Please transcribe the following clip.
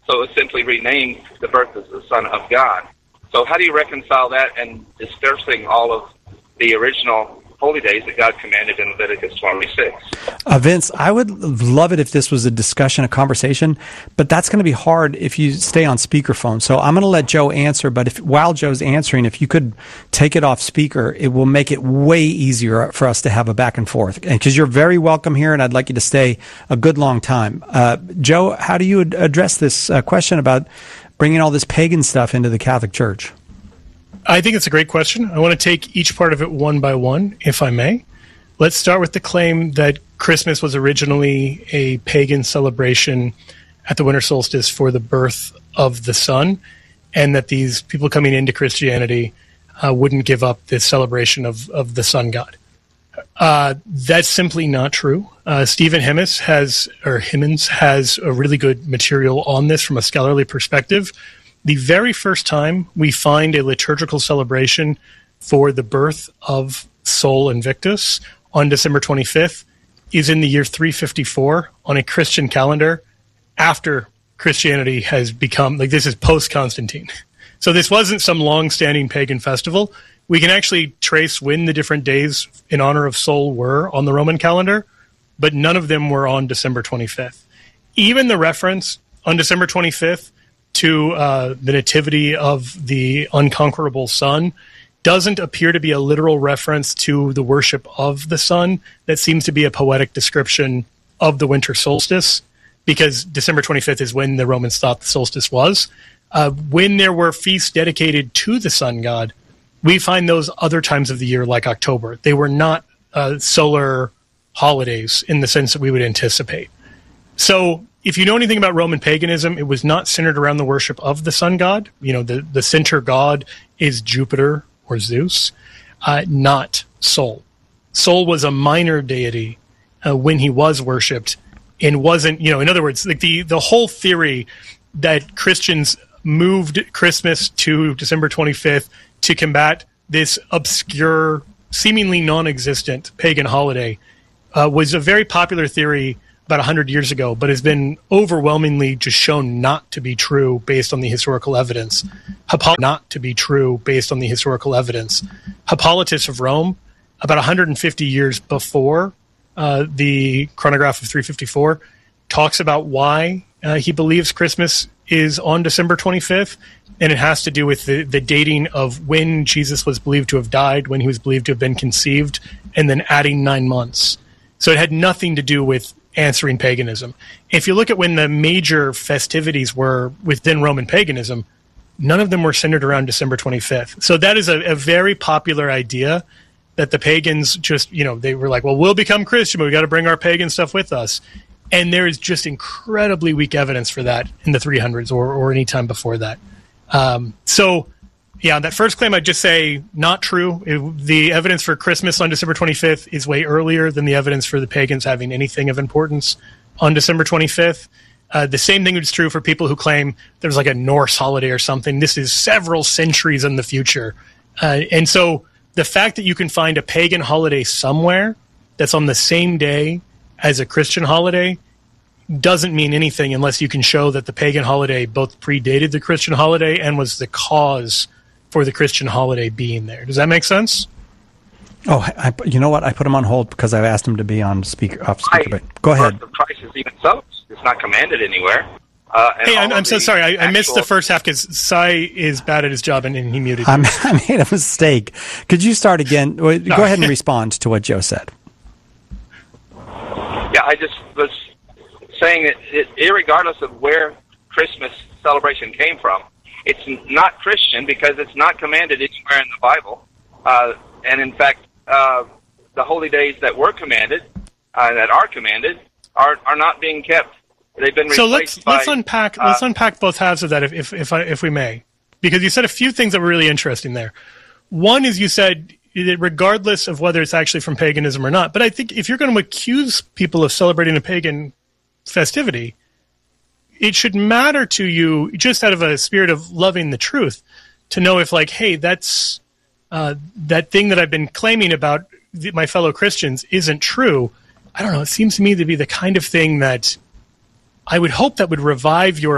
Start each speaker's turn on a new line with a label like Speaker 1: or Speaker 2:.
Speaker 1: So it was simply renamed the birth of the Son of God. So how do you reconcile that and dispersing all of the original holy days that God commanded in Leviticus 26?
Speaker 2: Vince, I would love it if this was a discussion, a conversation, but that's going to be hard if you stay on speakerphone. So I'm going to let Joe answer, but while Joe's answering, if you could take it off speaker, it will make it way easier for us to have a back and forth. And because you're very welcome here, and I'd like you to stay a good long time. Joe, how do you address this question about bringing all this pagan stuff into the Catholic Church?
Speaker 3: I think it's a great question. I want to take each part of it one by one, if I may. Let's start with the claim that Christmas was originally a pagan celebration at the winter solstice for the birth of the sun, and that these people coming into Christianity wouldn't give up this celebration of the sun god. That's simply not true. Stephen Hemmons has a really good material on this from a scholarly perspective. The very first time we find a liturgical celebration for the birth of Sol Invictus on December 25th is in the year 354 on a Christian calendar after Christianity has become, this is post-Constantine. So this wasn't some long-standing pagan festival. We can actually trace when the different days in honor of Sol were on the Roman calendar, but none of them were on December 25th. Even the reference on December 25th to the nativity of the unconquerable sun doesn't appear to be a literal reference to the worship of the sun. That seems to be a poetic description of the winter solstice, because December 25th is when the Romans thought the solstice was. When there were feasts dedicated to the sun god, we find those other times of the year, like October. They were not solar holidays in the sense that we would anticipate. So if you know anything about Roman paganism, it was not centered around the worship of the sun god. The center god is Jupiter or Zeus, not Sol. Sol was a minor deity when he was worshipped, and wasn't, in other words, like the whole theory that Christians moved Christmas to December 25th to combat this obscure, seemingly non-existent pagan holiday was a very popular theory about 100 years ago, but has been overwhelmingly just shown not to be true based on the historical evidence. Hippolytus of Rome, about 150 years before the chronograph of 354, talks about why he believes Christmas is on December 25th, and it has to do with the dating of when Jesus was believed to have died, when he was believed to have been conceived, and then adding 9 months. So it had nothing to do with answering paganism. If you look at when the major festivities were within Roman paganism, none of them were centered around December 25th. So that is a very popular idea that the pagans just, they were like, well, we'll become Christian, but we got to bring our pagan stuff with us. And there is just incredibly weak evidence for that in the 300s or any time before that. That first claim, I'd just say not true. The evidence for Christmas on December 25th is way earlier than the evidence for the pagans having anything of importance on December 25th. The same thing is true for people who claim there's like a Norse holiday or something. This is several centuries in the future. And so the fact that you can find a pagan holiday somewhere that's on the same day as a Christian holiday doesn't mean anything unless you can show that the pagan holiday both predated the Christian holiday and was the cause for the Christian holiday being there. Does that make sense?
Speaker 2: Oh, you know what? I put him on hold because I've asked him to be on off speaker. But go ahead.
Speaker 1: The price is even so. It's not commanded anywhere.
Speaker 3: Hey, I'm so sorry. I missed the first half because Cy is bad at his job and he muted you.
Speaker 2: I made a mistake. Could you start again? Go ahead and respond to what Joe said.
Speaker 1: Yeah, I just was saying that irregardless of where Christmas celebration came from, it's not Christian because it's not commanded anywhere in the Bible. And in fact, the holy days that were commanded, that are commanded, are not being kept. They've been replaced.
Speaker 3: So let's unpack both halves of that, if we may, because you said a few things that were really interesting there. One is you said that regardless of whether it's actually from paganism or not, but I think if you're going to accuse people of celebrating a pagan festivity, it should matter to you, just out of a spirit of loving the truth, to know if, like, hey, that's that thing that I've been claiming about my fellow Christians isn't true. I don't know. It seems to me to be the kind of thing that I would hope that would revive your